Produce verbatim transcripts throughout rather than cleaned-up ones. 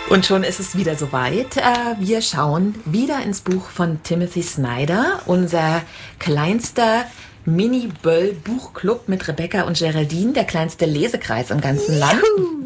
Und schon ist es wieder soweit. Wir schauen wieder ins Buch von Timothy Snyder, unser kleinster Mini-Böll-Buchclub mit Rebecca und Geraldine, der kleinste Lesekreis im ganzen Land.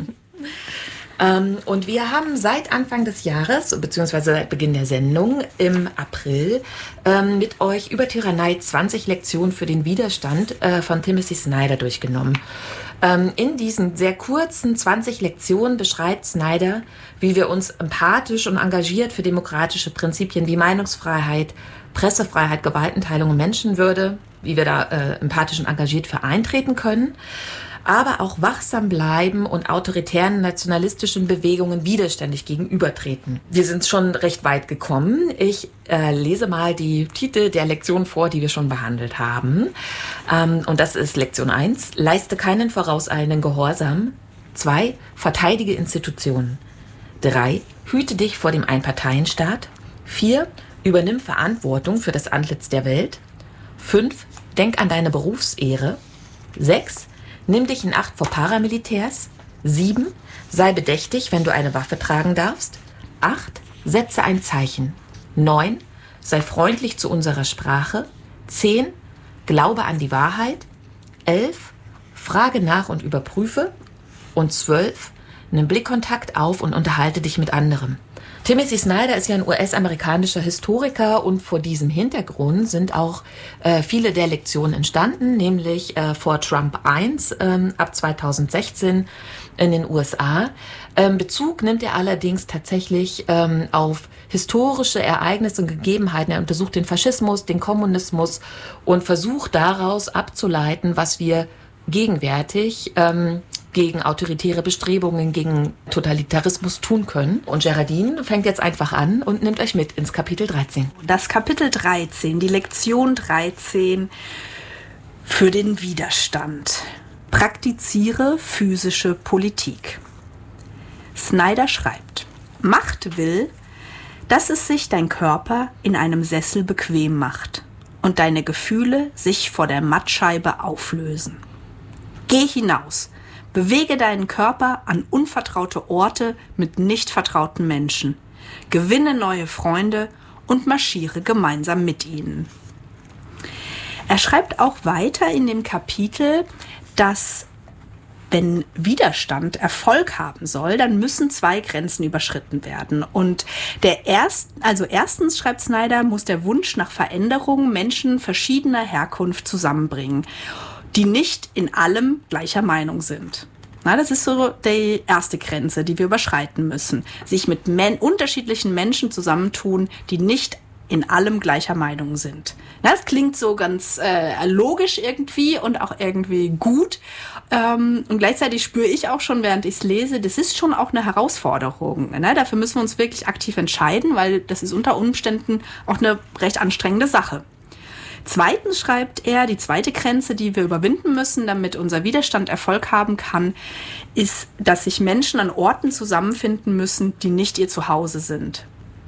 ähm, und wir haben seit Anfang des Jahres, beziehungsweise seit Beginn der Sendung im April, ähm, mit euch über Tyrannei zwanzig Lektionen für den Widerstand äh, von Timothy Snyder durchgenommen. Ähm, in diesen sehr kurzen zwanzig Lektionen beschreibt Snyder, wie wir uns empathisch und engagiert für demokratische Prinzipien wie Meinungsfreiheit, Pressefreiheit, Gewaltenteilung und Menschenwürde, wie wir da äh, empathisch und engagiert für eintreten können, aber auch wachsam bleiben und autoritären nationalistischen Bewegungen widerständig gegenübertreten. Wir sind schon recht weit gekommen. Ich äh, lese mal die Titel der Lektion vor, die wir schon behandelt haben. Ähm, und das ist Lektion eins, leiste keinen vorauseilenden Gehorsam. zwei, verteidige Institutionen. drei, hüte dich vor dem Einparteienstaat. vier, übernimm Verantwortung für das Antlitz der Welt. fünf, denk an deine Berufsehre. sechs, nimm dich in Acht vor Paramilitärs. sieben, sei bedächtig, wenn du eine Waffe tragen darfst. acht, setze ein Zeichen. neun, sei freundlich zu unserer Sprache. zehn, glaube an die Wahrheit. elf, frage nach und überprüfe. Und zwölf, nimm Blickkontakt auf und unterhalte dich mit anderem. Timothy Snyder ist ja ein U S-amerikanischer Historiker und vor diesem Hintergrund sind auch äh, viele der Lektionen entstanden, nämlich äh, vor Trump eins ähm, ab zweitausendsechzehn in den U S A. Ähm, Bezug nimmt er allerdings tatsächlich ähm, auf historische Ereignisse und Gegebenheiten. Er untersucht den Faschismus, den Kommunismus und versucht daraus abzuleiten, was wir gegenwärtig ähm, gegen autoritäre Bestrebungen, gegen Totalitarismus tun können. Und Geraldine fängt jetzt einfach an und nimmt euch mit ins Kapitel dreizehn. Das Kapitel dreizehn, die Lektion dreizehn für den Widerstand. Praktiziere physische Politik. Snyder schreibt, Macht will, dass es sich dein Körper in einem Sessel bequem macht und deine Gefühle sich vor der Mattscheibe auflösen. Geh hinaus. Bewege deinen Körper an unvertraute Orte mit nicht vertrauten Menschen. Gewinne neue Freunde und marschiere gemeinsam mit ihnen. Er schreibt auch weiter in dem Kapitel, dass wenn Widerstand Erfolg haben soll, dann müssen zwei Grenzen überschritten werden. Und der erst, also erstens, schreibt Snyder, muss der Wunsch nach Veränderung Menschen verschiedener Herkunft zusammenbringen, die nicht in allem gleicher Meinung sind. Na, das ist so die erste Grenze, die wir überschreiten müssen. Sich mit men- unterschiedlichen Menschen zusammentun, die nicht in allem gleicher Meinung sind. Na, das klingt so ganz äh, logisch irgendwie und auch irgendwie gut. Ähm, und gleichzeitig spüre ich auch schon, während ich es lese, das ist schon auch eine Herausforderung. Ne? Dafür müssen wir uns wirklich aktiv entscheiden, weil das ist unter Umständen auch eine recht anstrengende Sache. Zweitens schreibt er, die zweite Grenze, die wir überwinden müssen, damit unser Widerstand Erfolg haben kann, ist, dass sich Menschen an Orten zusammenfinden müssen, die nicht ihr Zuhause sind.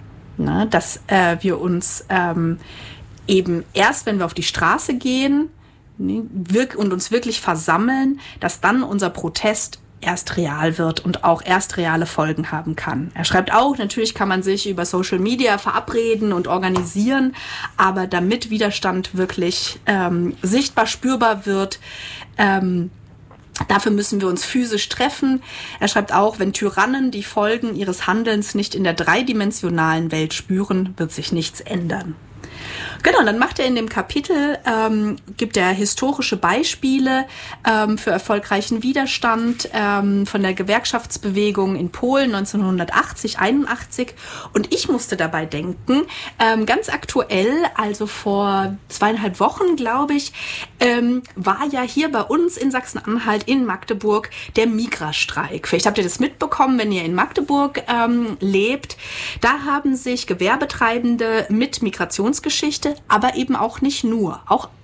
Na, dass äh, wir uns ähm, eben erst, wenn wir auf die Straße gehen ne, wirk- und uns wirklich versammeln, dass dann unser Protest erst real wird und auch erst reale Folgen haben kann. Er schreibt auch, natürlich kann man sich über Social Media verabreden und organisieren, aber damit Widerstand wirklich ähm, sichtbar, spürbar wird, ähm, dafür müssen wir uns physisch treffen. Er schreibt auch, wenn Tyrannen die Folgen ihres Handelns nicht in der dreidimensionalen Welt spüren, wird sich nichts ändern. Genau, dann macht er in dem Kapitel, ähm, gibt er historische Beispiele ähm, für erfolgreichen Widerstand ähm, von der Gewerkschaftsbewegung in Polen neunzehnhundertachtzig, einundachtzig. Und ich musste dabei denken, ähm, ganz aktuell, also vor zweieinhalb Wochen, glaube ich, ähm, war ja hier bei uns in Sachsen-Anhalt in Magdeburg der Migra-Streik. Vielleicht habt ihr das mitbekommen, wenn ihr in Magdeburg ähm, lebt. Da haben sich Gewerbetreibende mit Migrationsgeschichte, aber eben auch nicht nur, auch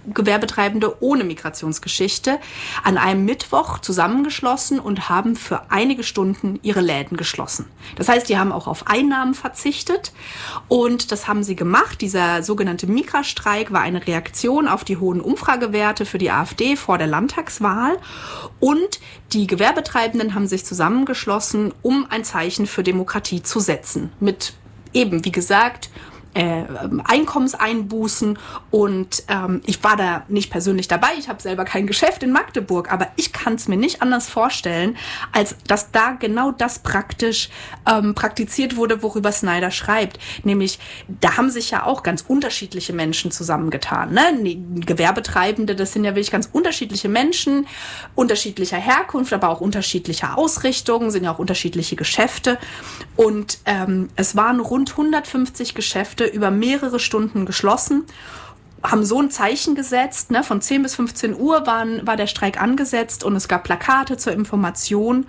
Gewerbetreibende ohne Migrationsgeschichte an einem Mittwoch zusammengeschlossen und haben für einige Stunden ihre Läden geschlossen. Das heißt, die haben auch auf Einnahmen verzichtet und das haben sie gemacht. Dieser sogenannte Migrastreik war eine Reaktion auf die hohen Umfragewerte für die AfD vor der Landtagswahl und die Gewerbetreibenden haben sich zusammengeschlossen, um ein Zeichen für Demokratie zu setzen. Mit eben, wie gesagt, Äh, Einkommenseinbußen und ähm, ich war da nicht persönlich dabei, ich habe selber kein Geschäft in Magdeburg, aber ich kann es mir nicht anders vorstellen, als dass da genau das praktisch ähm, praktiziert wurde, worüber Snyder schreibt, nämlich da haben sich ja auch ganz unterschiedliche Menschen zusammengetan, ne? Gewerbetreibende, das sind ja wirklich ganz unterschiedliche Menschen, unterschiedlicher Herkunft, aber auch unterschiedlicher Ausrichtungen, sind ja auch unterschiedliche Geschäfte und ähm, es waren rund hundertfünfzig Geschäfte über mehrere Stunden geschlossen, haben so ein Zeichen gesetzt, ne, von zehn bis fünfzehn Uhr waren, war der Streik angesetzt und es gab Plakate zur Information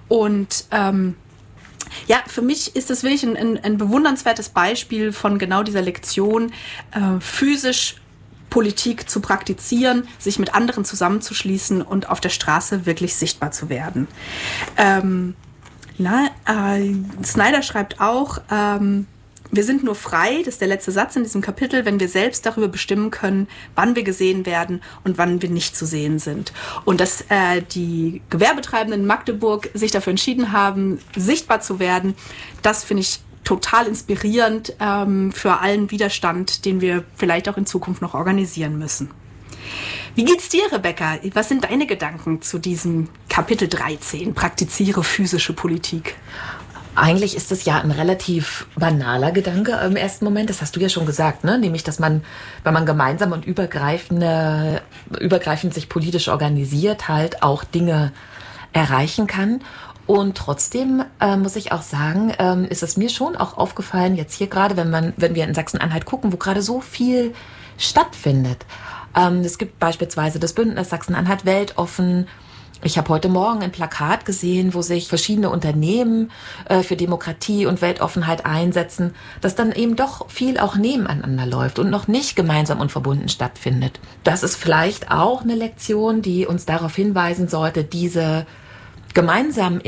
und ähm, ja, für mich ist das wirklich ein, ein, ein bewundernswertes Beispiel von genau dieser Lektion, äh, physisch Politik zu praktizieren, sich mit anderen zusammenzuschließen und auf der Straße wirklich sichtbar zu werden. Ähm, na, äh, Snyder schreibt auch, ähm, wir sind nur frei, das ist der letzte Satz in diesem Kapitel, wenn wir selbst darüber bestimmen können, wann wir gesehen werden und wann wir nicht zu sehen sind. Und dass äh, die Gewerbetreibenden in Magdeburg sich dafür entschieden haben, sichtbar zu werden, das finde ich total inspirierend ähm, für allen Widerstand, den wir vielleicht auch in Zukunft noch organisieren müssen. Wie geht's dir, Rebecca? Was sind deine Gedanken zu diesem Kapitel dreizehn, Praktiziere physische Politik? Eigentlich ist es ja ein relativ banaler Gedanke im ersten Moment. Das hast du ja schon gesagt, ne? Nämlich, dass man, wenn man gemeinsam und übergreifende, übergreifend sich politisch organisiert, halt auch Dinge erreichen kann. Und trotzdem äh, muss ich auch sagen, ähm, ist es mir schon auch aufgefallen, jetzt hier gerade, wenn man, wenn wir in Sachsen-Anhalt gucken, wo gerade so viel stattfindet. Ähm, es gibt beispielsweise das Bündnis Sachsen-Anhalt weltoffen. Ich habe heute Morgen ein Plakat gesehen, wo sich verschiedene Unternehmen äh, für Demokratie und Weltoffenheit einsetzen, dass dann eben doch viel auch nebeneinander läuft und noch nicht gemeinsam und verbunden stattfindet. Das ist vielleicht auch eine Lektion, die uns darauf hinweisen sollte, diese gemeinsamen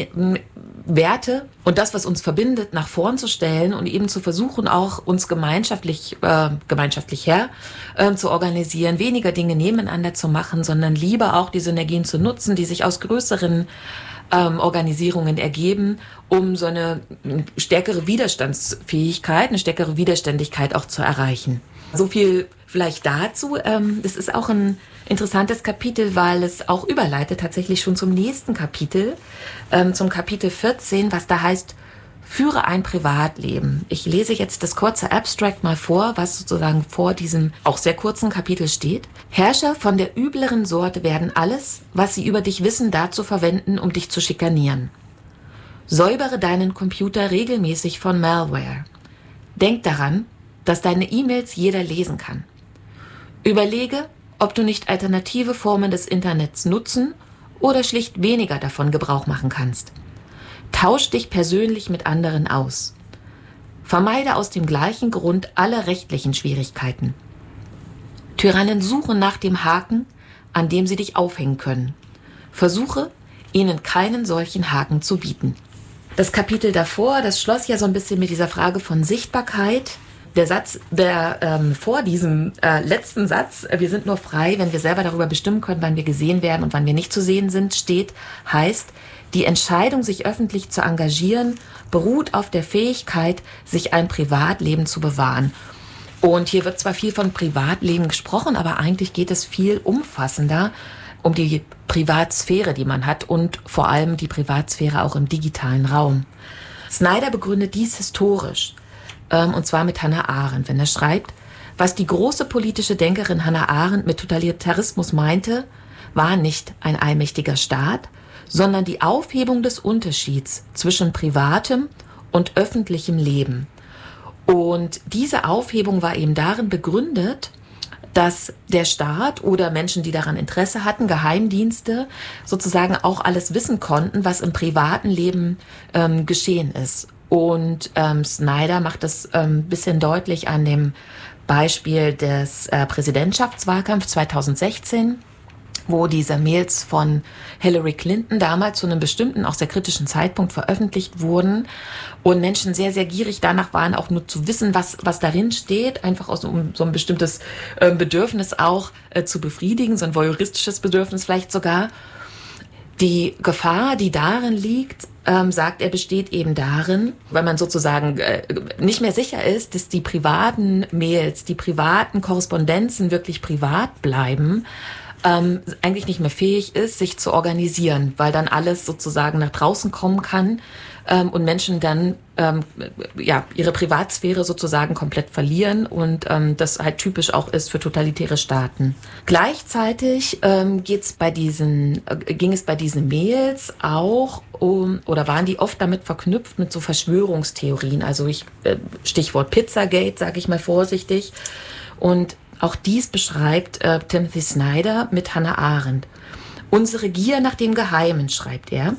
Werte und das, was uns verbindet, nach vorn zu stellen und eben zu versuchen, auch uns gemeinschaftlich, äh, gemeinschaftlich her äh, zu organisieren, weniger Dinge nebeneinander zu machen, sondern lieber auch die Synergien zu nutzen, die sich aus größeren ähm, Organisierungen ergeben, um so eine stärkere Widerstandsfähigkeit, eine stärkere Widerständigkeit auch zu erreichen. So viel vielleicht dazu. Ähm, das ist auch ein interessantes Kapitel, weil es auch überleitet tatsächlich schon zum nächsten Kapitel, ähm, zum Kapitel vierzehn, was da heißt, führe ein Privatleben. Ich lese jetzt das kurze Abstract mal vor, was sozusagen vor diesem auch sehr kurzen Kapitel steht. Herrscher von der übleren Sorte werden alles, was sie über dich wissen, dazu verwenden, um dich zu schikanieren. Säubere deinen Computer regelmäßig von Malware. Denk daran, dass deine E-Mails jeder lesen kann. Überlege, ob du nicht alternative Formen des Internets nutzen oder schlicht weniger davon Gebrauch machen kannst. Tausch dich persönlich mit anderen aus. Vermeide aus dem gleichen Grund alle rechtlichen Schwierigkeiten. Tyrannen suchen nach dem Haken, an dem sie dich aufhängen können. Versuche, ihnen keinen solchen Haken zu bieten. Das Kapitel davor, das schloss ja so ein bisschen mit dieser Frage von Sichtbarkeit. Der Satz, der ähm, vor diesem äh, letzten Satz, wir sind nur frei, wenn wir selber darüber bestimmen können, wann wir gesehen werden und wann wir nicht zu sehen sind, steht, heißt, die Entscheidung, sich öffentlich zu engagieren, beruht auf der Fähigkeit, sich ein Privatleben zu bewahren. Und hier wird zwar viel von Privatleben gesprochen, aber eigentlich geht es viel umfassender um die Privatsphäre, die man hat und vor allem die Privatsphäre auch im digitalen Raum. Snyder begründet dies historisch. Und zwar mit Hannah Arendt, wenn er schreibt, was die große politische Denkerin Hannah Arendt mit Totalitarismus meinte, war nicht ein allmächtiger Staat, sondern die Aufhebung des Unterschieds zwischen privatem und öffentlichem Leben. Und diese Aufhebung war eben darin begründet, dass der Staat oder Menschen, die daran Interesse hatten, Geheimdienste, sozusagen auch alles wissen konnten, was im privaten Leben ähm, geschehen ist. Und ähm, Snyder macht das ein ähm, bisschen deutlich an dem Beispiel des äh, Präsidentschaftswahlkampfs zweitausendsechzehn, wo diese Mails von Hillary Clinton damals zu einem bestimmten, auch sehr kritischen Zeitpunkt veröffentlicht wurden und Menschen sehr, sehr gierig danach waren, auch nur zu wissen, was, was darin steht, einfach aus um so ein bestimmtes äh, Bedürfnis auch äh, zu befriedigen, so ein voyeuristisches Bedürfnis vielleicht sogar. Die Gefahr, die darin liegt, ähm, sagt er, besteht eben darin, weil man sozusagen äh, nicht mehr sicher ist, dass die privaten Mails, die privaten Korrespondenzen wirklich privat bleiben, ähm, eigentlich nicht mehr fähig ist, sich zu organisieren, weil dann alles sozusagen nach draußen kommen kann ähm, und Menschen dann ähm, ja ihre Privatsphäre sozusagen komplett verlieren und ähm, das halt typisch auch ist für totalitäre Staaten. Gleichzeitig ähm, geht's bei diesen, äh, ging es bei diesen Mails auch um, oder waren die oft damit verknüpft mit so Verschwörungstheorien, also ich äh, Stichwort Pizzagate, sage ich mal vorsichtig, und auch dies beschreibt äh, Timothy Snyder mit Hannah Arendt. Unsere Gier nach dem Geheimen, schreibt er,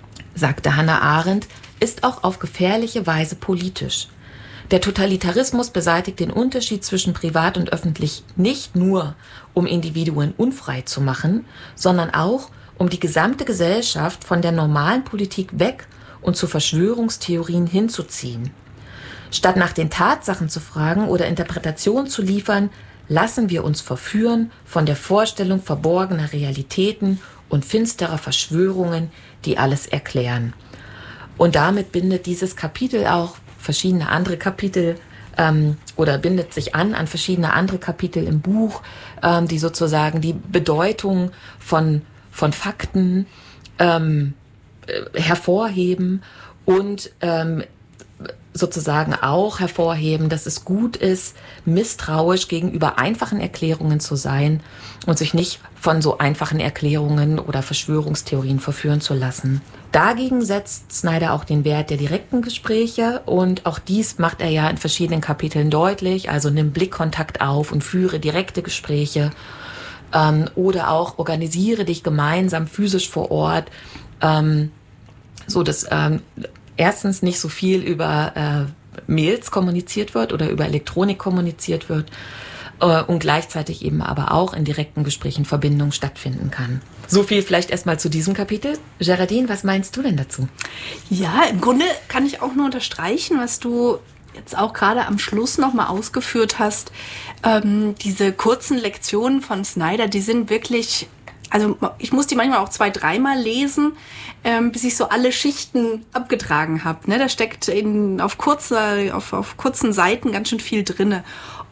sagte Hannah Arendt, ist auch auf gefährliche Weise politisch. Der Totalitarismus beseitigt den Unterschied zwischen privat und öffentlich nicht nur, um Individuen unfrei zu machen, sondern auch, um die gesamte Gesellschaft von der normalen Politik weg und zu Verschwörungstheorien hinzuziehen. Statt nach den Tatsachen zu fragen oder Interpretationen zu liefern, lassen wir uns verführen von der Vorstellung verborgener Realitäten und finsterer Verschwörungen, die alles erklären. Und damit bindet dieses Kapitel auch verschiedene andere Kapitel ähm, oder bindet sich an an verschiedene andere Kapitel im Buch, ähm, die sozusagen die Bedeutung von, von Fakten ähm, äh, hervorheben und ähm, sozusagen auch hervorheben, dass es gut ist, misstrauisch gegenüber einfachen Erklärungen zu sein und sich nicht von so einfachen Erklärungen oder Verschwörungstheorien verführen zu lassen. Dagegen setzt Snyder auch den Wert der direkten Gespräche und auch dies macht er ja in verschiedenen Kapiteln deutlich, also nimm Blickkontakt auf und führe direkte Gespräche ähm, oder auch organisiere dich gemeinsam physisch vor Ort, ähm, so dass ähm, erstens nicht so viel über äh, Mails kommuniziert wird oder über Elektronik kommuniziert wird äh, und gleichzeitig eben aber auch in direkten Gesprächen Verbindung stattfinden kann. So viel vielleicht erstmal zu diesem Kapitel. Geraldine, was meinst du denn dazu? Ja, im Grunde kann ich auch nur unterstreichen, was du jetzt auch gerade am Schluss nochmal ausgeführt hast. Ähm, diese kurzen Lektionen von Snyder, die sind wirklich... Also ich muss die manchmal auch zwei, dreimal lesen, ähm, bis ich so alle Schichten abgetragen habe. Ne? Da steckt in, auf, kurzer, auf, auf kurzen Seiten ganz schön viel drinne.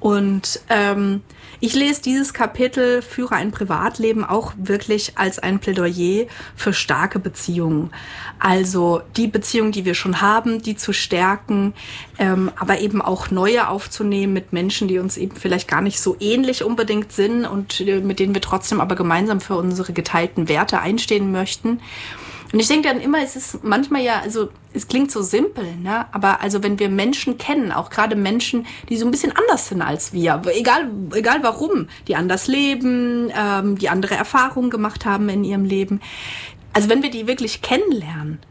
Und ähm, ich lese dieses Kapitel Führe ein Privatleben auch wirklich als ein Plädoyer für starke Beziehungen. Also die Beziehungen, die wir schon haben, die zu stärken, ähm, aber eben auch neue aufzunehmen mit Menschen, die uns eben vielleicht gar nicht so ähnlich unbedingt sind und äh, mit denen wir trotzdem aber gemeinsam für unsere geteilten Werte einstehen möchten. Und ich denke dann immer, es ist manchmal ja, also es klingt so simpel, ne? Aber also wenn wir Menschen kennen, auch gerade Menschen, die so ein bisschen anders sind als wir, egal egal warum, die anders leben, ähm, die andere Erfahrungen gemacht haben in ihrem Leben. Also wenn wir die wirklich kennenlernen,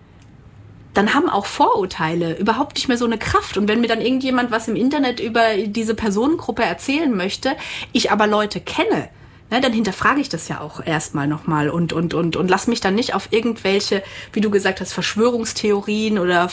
dann haben auch Vorurteile überhaupt nicht mehr so eine Kraft. Und wenn mir dann irgendjemand was im Internet über diese Personengruppe erzählen möchte, ich aber Leute kenne, ne, dann hinterfrage ich das ja auch erstmal nochmal und, und, und, und lass mich dann nicht auf irgendwelche, wie du gesagt hast, Verschwörungstheorien oder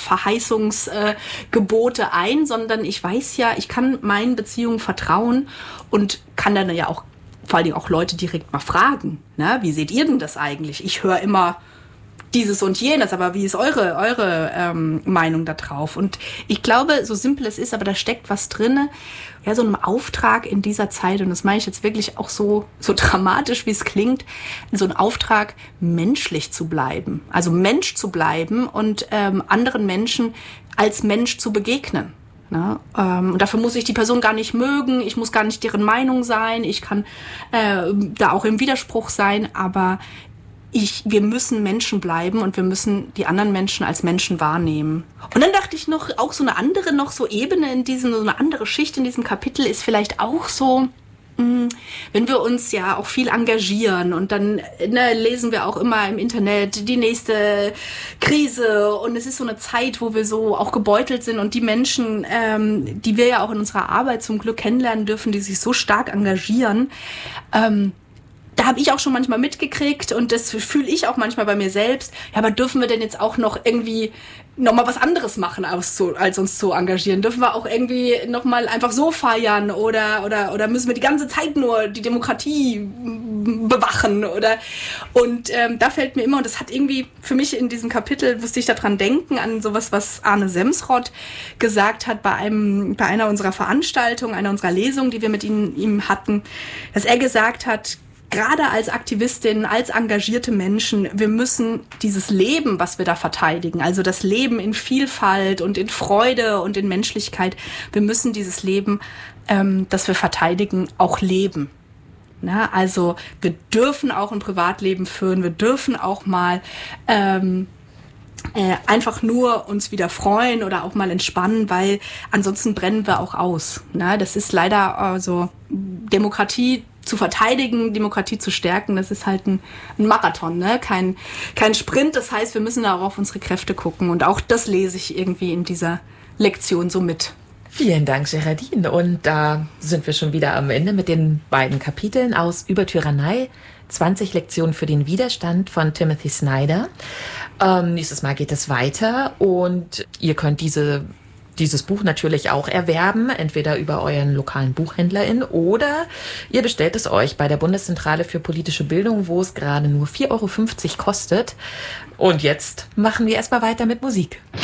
Verheißungsgebote äh, ein, sondern ich weiß ja, ich kann meinen Beziehungen vertrauen und kann dann ja auch vor allen Dingen auch Leute direkt mal fragen, ne, wie seht ihr denn das eigentlich? Ich höre immer dieses und jenes, aber wie ist eure, eure ähm, Meinung da drauf? Und ich glaube, so simpel es ist, aber da steckt was drin, ja, so einem Auftrag in dieser Zeit, und das meine ich jetzt wirklich auch so, so dramatisch, wie es klingt, so ein Auftrag, menschlich zu bleiben, also Mensch zu bleiben und ähm, anderen Menschen als Mensch zu begegnen. Na, ähm, und dafür muss ich die Person gar nicht mögen, ich muss gar nicht deren Meinung sein, ich kann äh, da auch im Widerspruch sein, aber Ich, wir müssen Menschen bleiben und wir müssen die anderen Menschen als Menschen wahrnehmen. Und dann dachte ich noch, auch so eine andere noch so Ebene in diesem, so eine andere Schicht in diesem Kapitel ist vielleicht auch so, Wenn wir uns ja auch viel engagieren und dann ne, lesen wir auch immer im Internet die nächste Krise und es ist so eine Zeit, wo wir so auch gebeutelt sind und die Menschen, ähm, die wir ja auch in unserer Arbeit zum Glück kennenlernen dürfen, die sich so stark engagieren, ähm, da habe ich auch schon manchmal mitgekriegt und das fühle ich auch manchmal bei mir selbst. Ja, aber dürfen wir denn jetzt auch noch irgendwie noch mal was anderes machen, als, zu, als uns zu engagieren? Dürfen wir auch irgendwie noch mal einfach so feiern oder oder oder müssen wir die ganze Zeit nur die Demokratie bewachen oder? Und ähm, da fällt mir immer, und das hat irgendwie für mich in diesem Kapitel, musste ich daran denken, an sowas, was Arne Semsrott gesagt hat bei einem bei einer unserer Veranstaltungen, einer unserer Lesungen, die wir mit ihm, ihm hatten, dass er gesagt hat, gerade als Aktivistinnen, als engagierte Menschen, wir müssen dieses Leben, was wir da verteidigen, also das Leben in Vielfalt und in Freude und in Menschlichkeit, wir müssen dieses Leben, ähm, das wir verteidigen, auch leben. Na, also wir dürfen auch ein Privatleben führen, wir dürfen auch mal ähm, äh, einfach nur uns wieder freuen oder auch mal entspannen, weil ansonsten brennen wir auch aus. Na, das ist leider also Demokratie zu verteidigen, Demokratie zu stärken, das ist halt ein, ein Marathon, ne? Kein, kein Sprint. Das heißt, wir müssen da auch auf unsere Kräfte gucken. Und auch das lese ich irgendwie in dieser Lektion so mit. Vielen Dank, Geraldine. Und da sind wir schon wieder am Ende mit den beiden Kapiteln aus Über Tyrannei, zwanzig Lektionen für den Widerstand von Timothy Snyder. Ähm, nächstes Mal geht es weiter und ihr könnt diese dieses Buch natürlich auch erwerben, entweder über euren lokalen BuchhändlerIn oder ihr bestellt es euch bei der Bundeszentrale für politische Bildung, wo es gerade nur vier Euro fünfzig kostet. Und jetzt machen wir erstmal weiter mit Musik.